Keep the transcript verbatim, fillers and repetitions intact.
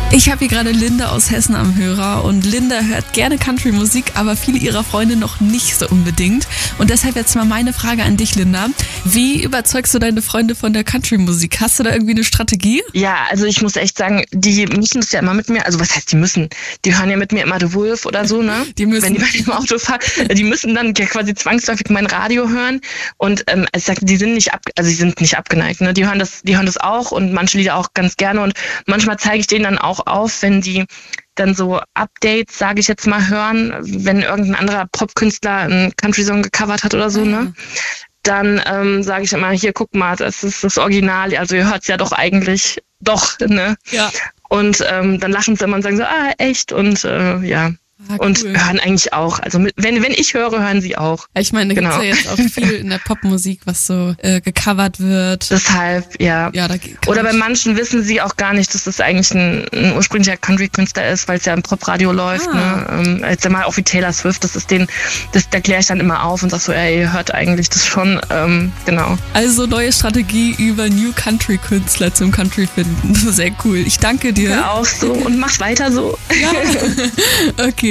Ich habe hier gerade Linda aus Hessen am Hörer und Linda hört gerne Country-Musik, aber viele ihrer Freunde noch nicht so unbedingt. Und deshalb jetzt mal meine Frage an dich, Linda. Wie überzeugst du deine Freunde von der Country-Musik? Hast du da irgendwie eine Strategie? Ja, also ich muss echt sagen, die müssen es ja immer mit mir, also was heißt die müssen? Die hören ja mit mir immer The Wolf oder so, ne? Die müssen. Wenn die bei dem Auto fahren, die müssen dann ja quasi zwangsläufig mein Radio hören und ähm, ich sag, die sind nicht ab, also die sind nicht abgeneigt, ne? Die hören das, die hören das auch und manche Lieder auch ganz gerne und manchmal zeige ich denen dann auch auf, wenn die dann so Updates, sage ich jetzt mal, hören, wenn irgendein anderer Popkünstler einen Country-Song gecovert hat oder so, ja. ne? Dann ähm, sage ich immer, hier, guck mal, das ist das Original, also ihr hört es ja doch eigentlich doch, ne? Ja. Und ähm, dann lachen sie immer und sagen so, ah, echt? Und äh, ja. Ah, cool. Und hören eigentlich auch. Also mit, wenn wenn ich höre, hören sie auch. Ich meine, da genau. gibt's ja jetzt auch viel in der Popmusik, was so äh, gecovert wird. Deshalb, ja. ja da Oder bei manchen wissen sie auch gar nicht, dass das eigentlich ein, ein ursprünglicher Country-Künstler ist, weil es ja im Popradio läuft. Ah. Ne? Ähm, jetzt mal auch wie Taylor Swift, das ist den, das, da kläre ich dann immer auf und sag so, ey, ihr hört eigentlich das schon. Ähm, genau. Also neue Strategie über New Country-Künstler zum Country finden. Sehr cool. Ich danke dir. Ja, auch so und mach's weiter so. Ja. Okay.